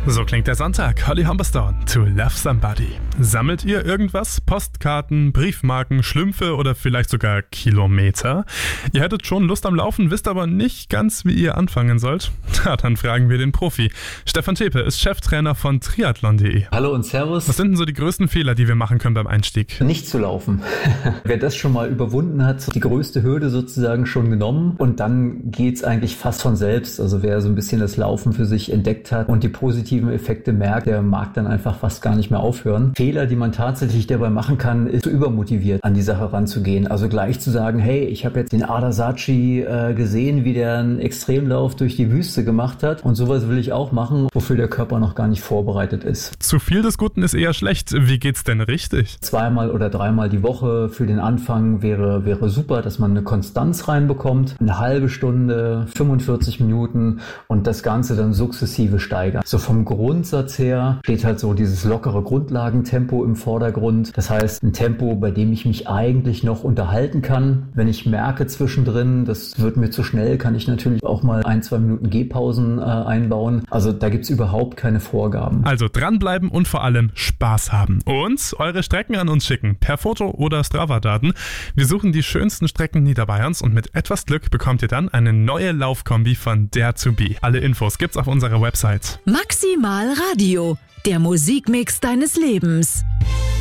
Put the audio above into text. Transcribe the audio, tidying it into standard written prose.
So klingt der Sonntag. Holly Humberstone, To Love Somebody. Sammelt ihr irgendwas? Postkarten, Briefmarken, Schlümpfe oder vielleicht sogar Kilometer? Ihr hättet schon Lust am Laufen, wisst aber nicht ganz, wie ihr anfangen sollt? Na, dann fragen wir den Profi. Stefan Tepe ist Cheftrainer von Triathlon.de. Hallo und Servus. Was sind denn so die größten Fehler, die wir machen können beim Einstieg? Nicht zu laufen. Wer das schon mal überwunden hat, die größte Hürde sozusagen schon genommen, und dann geht's eigentlich fast von selbst. Also wer so ein bisschen das Laufen für sich entdeckt hat und die positiven Effekte merkt, der mag dann einfach fast gar nicht mehr aufhören. Fehler, die man tatsächlich dabei machen kann, ist zu übermotiviert an die Sache ranzugehen. Also gleich zu sagen, hey, ich habe jetzt den Ardar Saci gesehen, wie der einen Extremlauf durch die Wüste gemacht hat, und sowas will ich auch machen, wofür der Körper noch gar nicht vorbereitet ist. Zu viel des Guten ist eher schlecht. Wie geht's denn richtig? 2-mal oder 3-mal die Woche für den Anfang wäre super, dass man eine Konstanz reinbekommt. Eine halbe Stunde, 45 Minuten und das Ganze dann sukzessive steigern. So vom Grundsatz her steht halt so dieses lockere Grundlagentempo im Vordergrund. Das heißt, ein Tempo, bei dem ich mich eigentlich noch unterhalten kann. Wenn ich merke zwischendrin, das wird mir zu schnell, kann ich natürlich auch mal 1-2 Minuten Gehpausen einbauen. Also da gibt's überhaupt keine Vorgaben. Also dranbleiben und vor allem Spaß haben. Und eure Strecken an uns schicken, per Foto oder Strava-Daten. Wir suchen die schönsten Strecken Niederbayerns und mit etwas Glück bekommt ihr dann eine neue Laufkombi von Dare to Be. Alle Infos gibt's auf unserer Website. Maximal Radio, der Musikmix deines Lebens.